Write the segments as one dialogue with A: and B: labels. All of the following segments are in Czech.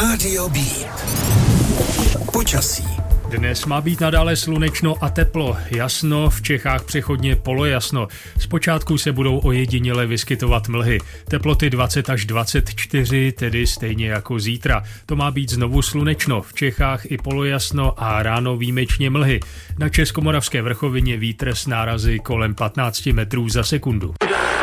A: Rádio B. Počasí.
B: Dnes má být nadále slunečno a teplo. Jasno, v Čechách přechodně polojasno. Zpočátku se budou ojediněle vyskytovat mlhy. Teploty 20 až 24, tedy stejně jako zítra. To má být znovu slunečno, v Čechách i polojasno a ráno výjimečně mlhy. Na Českomoravské vrchovině vítr s nárazy kolem 15 metrů za sekundu.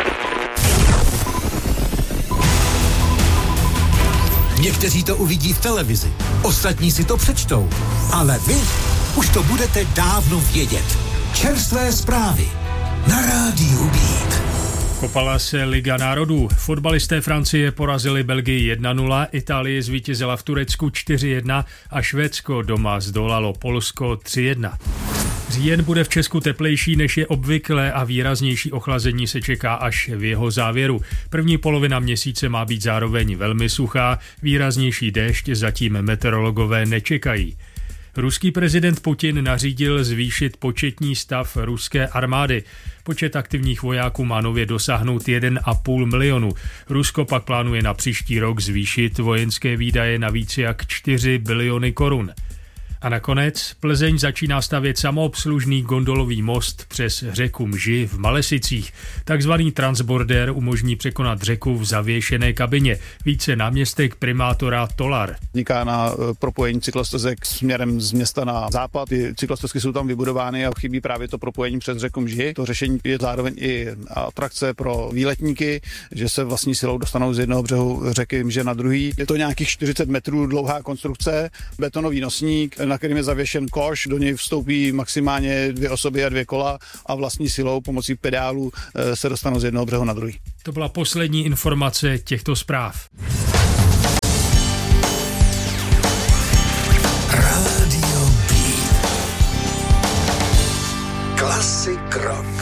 A: Někteří to uvidí v televizi, ostatní si to přečtou, ale vy už to budete dávno vědět. Čerstvé zprávy na Rádiu Beat.
B: Kopala se Liga národů. Fotbalisté Francie porazili Belgii 1-0, Itálie zvítězila v Turecku 4-1 a Švédsko doma zdolalo Polsko 3-1. Říjen bude v Česku teplejší, než je obvyklé a výraznější ochlazení se čeká až v jeho závěru. První polovina měsíce má být zároveň velmi suchá, výraznější déšť zatím meteorologové nečekají. Ruský prezident Putin nařídil zvýšit početní stav ruské armády. Počet aktivních vojáků má nově dosáhnout 1,5 milionu. Rusko pak plánuje na příští rok zvýšit vojenské výdaje na více jak 4 biliony korun. A nakonec Plzeň začíná stavět samoobslužný gondolový most přes řeku Mži v Malesicích. Takzvaný transbordér umožní překonat řeku v zavěšené kabině. Více náměstek primátora Tolar.
C: Vzniká na propojení cyklostezek směrem z města na západ. Ty cyklostezky jsou tam vybudovány a chybí právě to propojení přes řeku Mži. To řešení je zároveň i atrakce pro výletníky, že se vlastní silou dostanou z jednoho břehu řeky Mže na druhý. Je to nějakých 40 metrů dlouhá konstrukce, betonový nosník, na kterým je zavěšen koš, do něj vstoupí maximálně 2 osoby a 2 kola a vlastní silou pomocí pedálů se dostanou z jednoho břehu na druhý.
B: To byla poslední informace těchto zpráv.
A: Rádio B. Klasik rock.